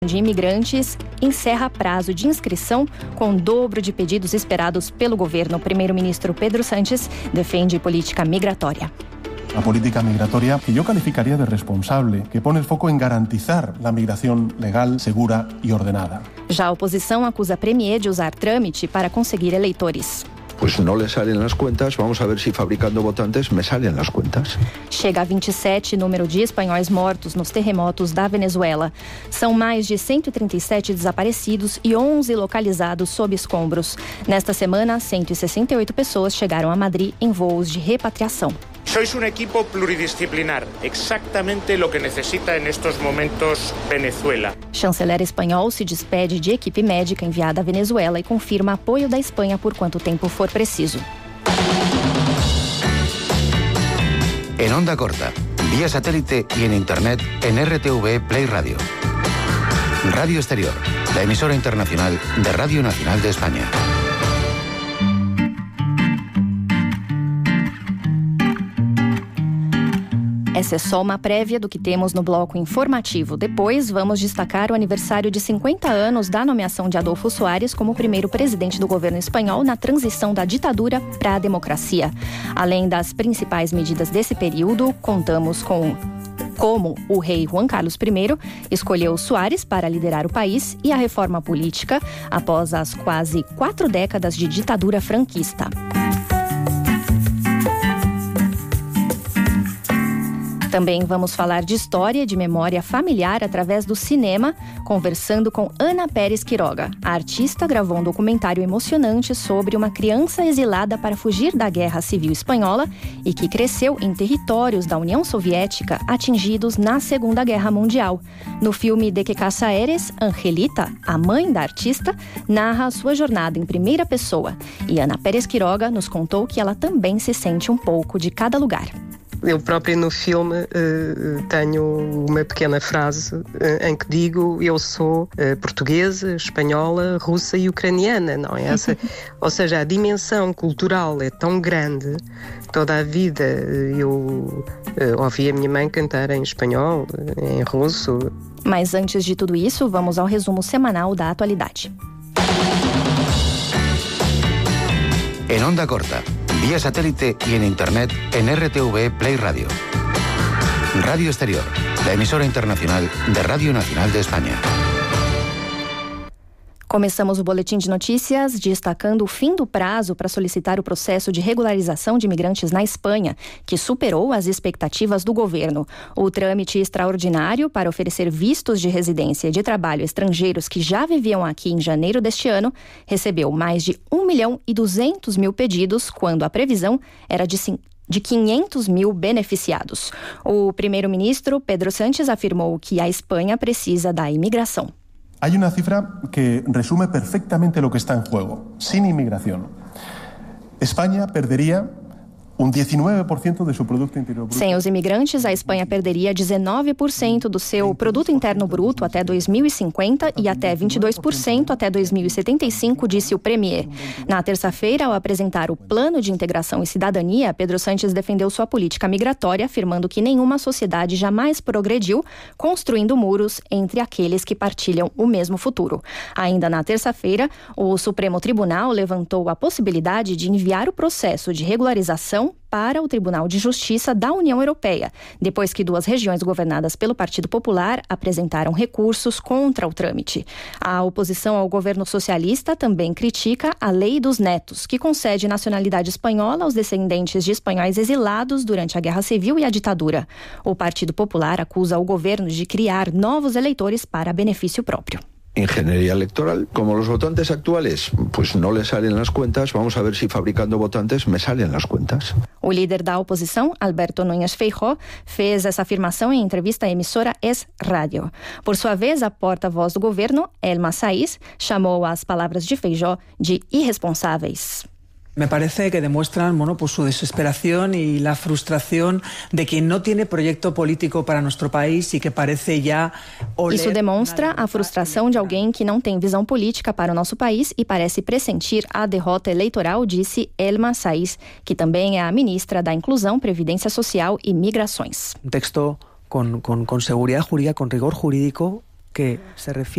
de imigrantes encerra prazo de inscrição com o dobro de pedidos esperados pelo governo. O primeiro-ministro Pedro Sánchez defende política migratória. Una política migratoria que yo calificaría de responsable, que pone el foco en garantizar la migración legal, segura y ordenada. Já a oposição acusa Premier de usar trâmite para conseguir eleitores. Pues no le salen las cuentas, vamos a ver si fabricando votantes me salen las cuentas. Chega a 27 número de espanhóis mortos nos terremotos da Venezuela. São mais de 137 desaparecidos e 11 localizados sob escombros. Nesta semana, 168 pessoas chegaram a Madrid em voos de repatriação. Sois un equipo pluridisciplinar, exactamente lo que necesita en estos momentos Venezuela. Chanceler espanhol se despede de equipe médica enviada à Venezuela e confirma apoio da Espanha por quanto tempo for preciso. En onda corta, vía satélite y en internet en RTV Play Radio. Radio Exterior, la emisora internacional de Radio Nacional de España. Essa é só uma prévia do que temos no bloco informativo. Depois, vamos destacar o aniversário de 50 anos da nomeação de Adolfo Suárez como primeiro presidente do governo espanhol na transição da ditadura para a democracia. Além das principais medidas desse período, contamos com como o rei Juan Carlos I escolheu Suárez para liderar o país e a reforma política após as quase 4 décadas de ditadura franquista. Também vamos falar de história e de memória familiar através do cinema, conversando com Ana Pérez Quiroga. A artista gravou um documentário emocionante sobre uma criança exilada para fugir da Guerra Civil Espanhola e que cresceu em territórios da União Soviética atingidos na Segunda Guerra Mundial. No filme De Que Casa Eres, Angelita, a mãe da artista, narra a sua jornada em primeira pessoa. E Ana Pérez Quiroga nos contou que ela também se sente um pouco de cada lugar. Eu própria no filme tenho uma pequena frase em que digo eu sou portuguesa, espanhola, russa e ucraniana, não é essa? Ou seja, a dimensão cultural é tão grande. Toda a vida eu ouvi a minha mãe cantar em espanhol, em russo. Mas antes de tudo isso, vamos ao resumo semanal da atualidade. En onda corta, vía satélite y en internet en RTV Play Radio. Radio Exterior, la emisora internacional de Radio Nacional de España. Começamos o boletim de notícias destacando o fim do prazo para solicitar o processo de regularização de imigrantes na Espanha, que superou as expectativas do governo. O trâmite extraordinário para oferecer vistos de residência e de trabalho estrangeiros que já viviam aqui em janeiro deste ano recebeu mais de 1.200.000 pedidos, quando a previsão era de 500.000 beneficiados. O primeiro-ministro Pedro Sánchez afirmou que a Espanha precisa da imigração. Hay una cifra que resume perfectamente lo que está en juego. Sin inmigración, España perdería um 19% de seu produto interior bruto. Sem os imigrantes, a Espanha perderia 19% do seu produto interno bruto até 2050 e até 22% até 2075, disse o Premier. Na terça-feira, ao apresentar o Plano de Integração e Cidadania, Pedro Sánchez defendeu sua política migratória, afirmando que nenhuma sociedade jamais progrediu construindo muros entre aqueles que partilham o mesmo futuro. Ainda na terça-feira, o Supremo Tribunal levantou a possibilidade de enviar o processo de regularização para o Tribunal de Justiça da União Europeia, depois que 2 regiões governadas pelo Partido Popular apresentaram recursos contra o trâmite. A oposição ao governo socialista também critica a Lei dos Netos, que concede nacionalidade espanhola aos descendentes de espanhóis exilados durante a Guerra Civil e a ditadura. O Partido Popular acusa o governo de criar novos eleitores para benefício próprio. Ingeniería electoral, como los votantes actuales, pues no les salen las cuentas, vamos a ver si fabricando votantes me salen las cuentas. O líder da oposição, Alberto Núñez Feijóo, fez essa afirmação em entrevista à emissora Es Radio. Por sua vez, a porta-voz do governo, Elma Saiz, chamou as palavras de Feijóo de irresponsáveis. Me parece que demuestran pues su desesperación y la frustración de quien no tiene proyecto político para nuestro país y que parece ya oler... Isso demonstra a frustração de alguém que não tem visão política para o nosso país e parece pressentir a derrota eleitoral, disse Elma Saiz, que também é a ministra da Inclusão, Previdência Social e Migrações. Un texto con seguridad jurídica, con rigor jurídico, que se refiere